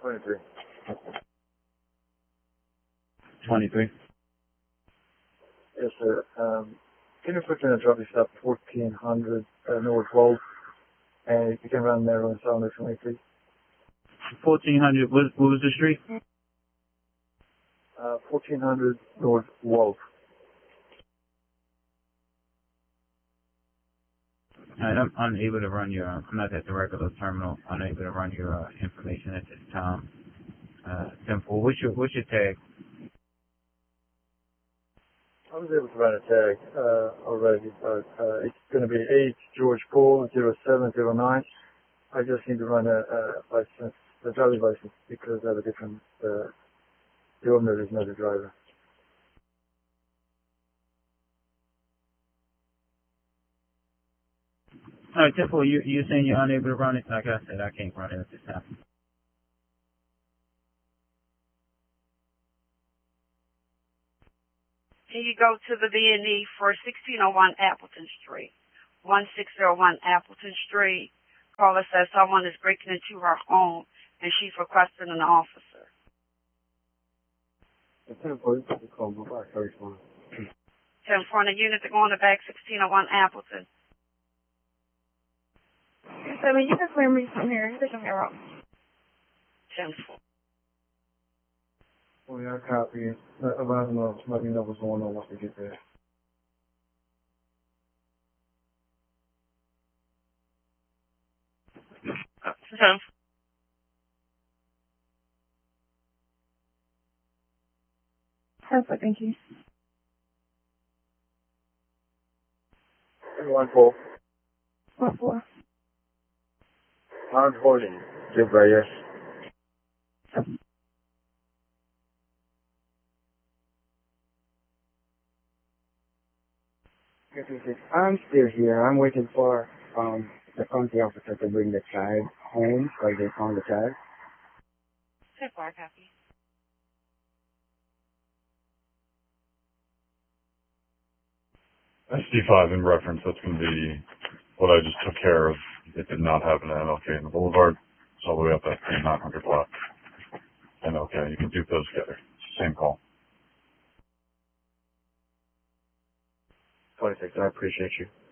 23. 23. Yes, sir. Can you put in a traffic stop 1400 North Wolf, and if you can run there on Sounder for me, please. 1400, what was the street? 1400 North Wolf. Alright, I'm unable to run your, I'm not at the regular terminal, unable to run your information at this time. Simple. What's your tag? I was able to run a tag already, but it's going to be 8 George Paul 0709. I just need to run a license, a driver's license, because I have a different, the owner is not a driver. Alright, Simple, you're saying you're unable to run it? Like I said, I can't run it at this time. Can you go to the B&E for 1601 Appleton Street? 1601 Appleton Street. Caller says someone is breaking into her home and she's requesting an officer. The 10 police will call me back, 31. 10 front of unit to go on the back, 1601 Appleton. I mean, you can clear me from here. There's nothing wrong. 10 Oh, yeah, I copy. Let me know what's going on once we get there. Perfect, thank you. 1-4. What for? I'm holding. Give right here. I'm still here. I'm waiting for the county officer to bring the child home, because they found the child. 10 copy. SD5 in reference, that's going to be what I just took care of. It did not have an MLK in the Boulevard. It's all the way up that 900 block. MLK, you can dupe those together. Same call. 26, I appreciate you.